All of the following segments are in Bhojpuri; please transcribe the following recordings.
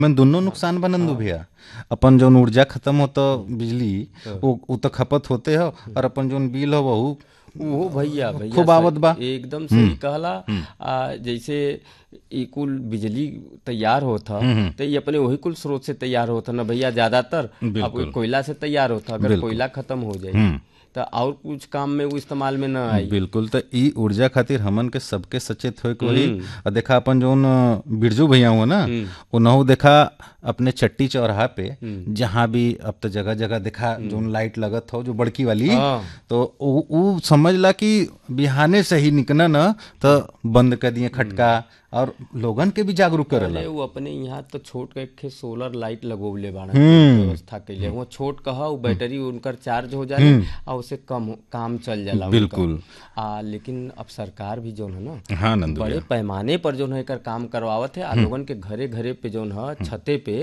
में दोनों नुकसान बा नंदू भैया। अपन जौन ऊर्जा खत्म होता बिजली वो तो खपत होते हो, और अपन जौन बिल हो वहू वो भैया भैया खूब आवत बा। एकदम सही कहला। जैसे ई कुल बिजली तैयार होता तो ये अपने वही कुल स्रोत से तैयार होता ना भैया, ज्यादातर अब बिल्कुल कोयला से तैयार होता। अगर बिल्कुल। कोयला खत्म हो जाए तो और कुछ काम में वो इस्तेमाल में ना आई। बिल्कुल, तो ई ऊर्जा खातिर हमन के सबके सचेत होए के होई। और देखा अपन जौन बिरजू भैया हुआ ना, उनहु देखा अपने चट्टी चौराहा पे जहाँ भी अब तो जगह जगह देखा जौन लाइट लगत हो जो बड़की वाली, तो ऊ समझ ला कि बिहाने से ही निकना न तो बंद कर दिए खटका, और लोगन के भी जागरूक करेला। अरे वो अपने यहाँ तो छोट के एक सोलर लाइट लगोले बाड़ा व्यवस्था के लिए। वो छोट कहा वो बैटरी उनकर चार्ज हो जाए और उससे कम काम चल जाला बिल्कुल। लेकिन अब सरकार भी जो है ना, हाँ नंदू बड़े भैया, पैमाने पर जो है एकर काम करवावत है। लोगन के घरे घरे पे जो है छते पे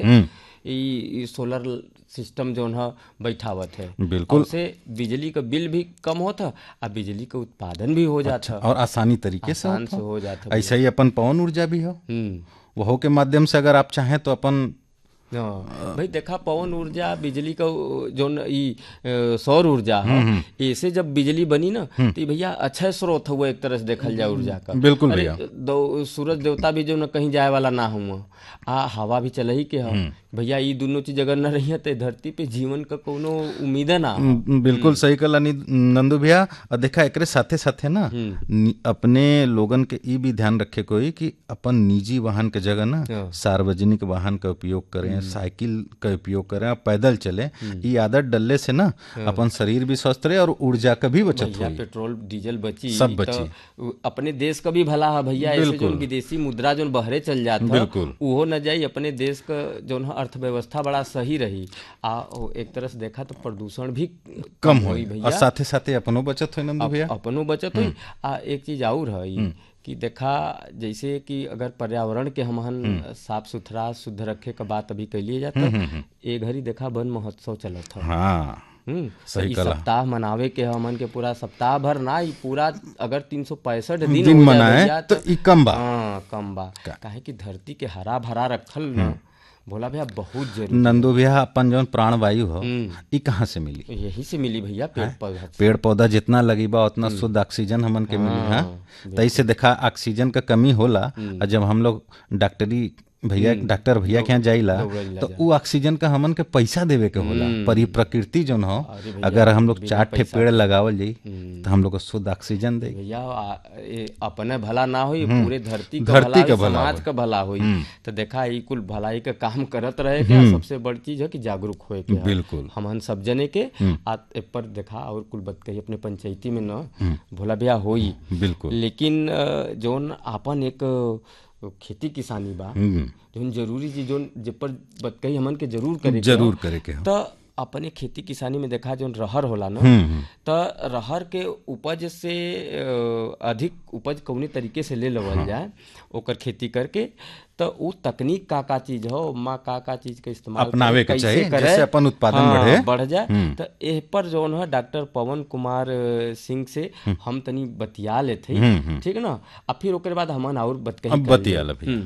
ई सोलर सिस्टम जो है बैठावत है। बिल्कुल। उससे बिजली का बिल भी कम होता और बिजली का उत्पादन भी हो जाता। और आसानी तरीके से आसान से हो जाता। ऐसा ही अपन पवन ऊर्जा भी हो, वह के माध्यम से अगर आप चाहें तो अपन भाई देखा पवन ऊर्जा बिजली का जो सौर ऊर्जा है, ऐसे जब बिजली बनी ना तो भैया अच्छा स्रोत हुआ एक तरह से देखल जाए ऊर्जा का। बिल्कुल भैया। सूरज देवता भी जो न कहीं जाए वाला ना हुआ, हवा भी चल ही के भैया ये दोनों चीज अगर न रही तो धरती पे जीवन का कोनो उम्मीद ना। बिल्कुल सही कहला नंदू भैया। और देखा एकरे साथे साथे ना अपने लोगन के ई भी ध्यान रखे कोई कि अपन निजी वाहन के जगह ना सार्वजनिक वाहन का उपयोग करें, साइकिल का उपयोग करें, पैदल चले। ये आदत डलने से ना अपन शरीर भी स्वस्थ रहे और ऊर्जा का भी बचत हो, पेट्रोल डीजल बची, सब बची। तो अपने देश का भी भला है भैया। ऐसे जो विदेशी मुद्रा जो बहरे चल जाता बिल्कुल वो न जाए, अपने देश का जो अर्थव्यवस्था बड़ा सही रही। एक तरह से देखा तो प्रदूषण भी कम होई भैया, और साथे साथे अपनो बचत होई नंदू भैया, अपनो बचत हुई। एक चीज और है कि देखा जैसे कि अगर पर्यावरण के हम साफ सुथरा शुद्ध रखे का बात अभी कैलिए जाता, एक घड़ी देखा वन महोत्सव चला था। हाँ सही कला सप्ताह मनावे के हमन के पूरा सप्ताह भर ना, पूरा अगर 365 दिन हो मनाए तो ई कम बा। कम बा काहे कि धरती के हरा भरा रखल ना भोला भैया बहुत जरूरी। नंदू भैया अपन जौन प्राणवायु हो ई कहाँ से मिली? यही से मिली भैया, पेड़ पौधा। पेड़ पौधा जितना लगी बा उतना शुद्ध ऑक्सीजन हमन के मिली। हाँ तई से देखा ऑक्सीजन का कमी होला, और जब हम लोग डॉक्टर भैया के यहाँ जाइला तो वो ऑक्सीजन का हमन के पैसा देवे के होला। पर ये प्रकृति जो हो, अगर हम लोग 4 ठे पेड़ लगावल जाई तो हम लोग को शुद्ध ऑक्सीजन दे भैया। अपने भला ना हो, पूरे धरती का भला, समाज का भला हो। तो देखा ये कुल भलाई का काम करत रहे क्या, सबसे बड़ी चीज है कि जागरूक होए के। बिल्कुल हमन सब जने के पर देखा और कुल बात कही अपने पंचायती में ना भोला भैया होई। बिल्कुल। लेकिन जोन अपन एक खेती किसानी बा जो जरूरी चीज जो पर बात कही हमन के जरूर करे के। तो अपने खेती किसानी में देखा जो रहर होला ना, तो रहर के उपज से अधिक उपज कौनी तरीके से ले लेवल जाए ओकर खेती करके, तो वो तकनीक का चीज हो माँ का चीज का इस्तेमाल अपनावे के चाहिए जिससे अपन उत्पादन बढ़ जाए। तो एह पर जो है डॉक्टर पवन कुमार सिंह से हम तनी बतिया लेते, ठीक ना। अब फिर ओकर बाद हमन और बतिया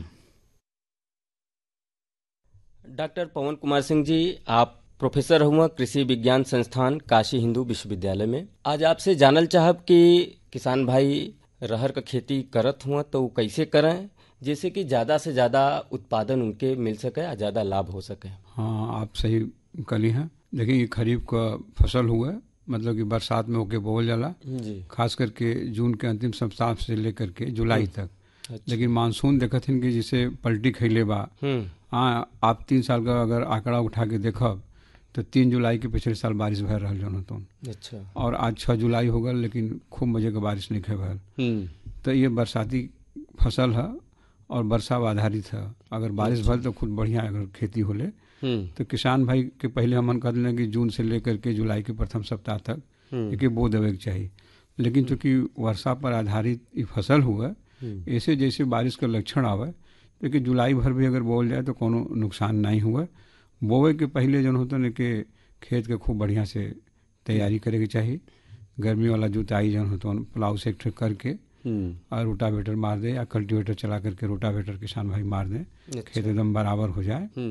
डॉक्टर पवन कुमार सिंह जी, आप प्रोफेसर हुआ कृषि विज्ञान संस्थान काशी हिंदू विश्वविद्यालय में। आज आपसे जानल चाहब कि किसान भाई रहर का खेती करत हुआ तो वो कैसे करें जैसे कि ज़्यादा से ज़्यादा उत्पादन उनके मिल सके और ज़्यादा लाभ हो सके। हाँ आप सही कली हैं। देखिए ये खरीफ का फसल हुआ है, मतलब कि बरसात में होके बोल जाला जी, खास करके जून के अंतिम सप्ताह से लेकर के जुलाई तक। अच्छा। लेकिन मानसून देखत हैं कि जिसे पलटी खैले बा। हाँ आप 3 साल का अगर आंकड़ा उठा के देखब तो 3 जुलाई के पिछले साल बारिश भर रहा जो तो। अच्छा। और आज 6 जुलाई हो गल लेकिन खूब मजे का बारिश नहीं खे भल। तो ये बरसाती फसल है और वर्षा आधारित है। अगर बारिश भल तो खुद बढ़िया अगर खेती होले तो किसान भाई के पहले हमन कर लें कि जून से लेकर के जुलाई के प्रथम सप्ताह तक एक बो देवे के चाहिए। लेकिन चूंकि वर्षा पर आधारित ये फसल हुआ, ऐसे जैसे बारिश का लक्षण आवे तो कि जुलाई भर भी अगर बोल जाए तो कोनो नुकसान नहीं हुआ। बोवे के पहले जो होता है कि खेत के खूब बढ़िया से तैयारी करे के चाहिए। गर्मी वाला जुताई जो होता है प्लाव से करके और रोटावेटर मार दे या कल्टीवेटर चला करके रोटावेटर किसान भाई मार दें, खेत एकदम बराबर हो जाए।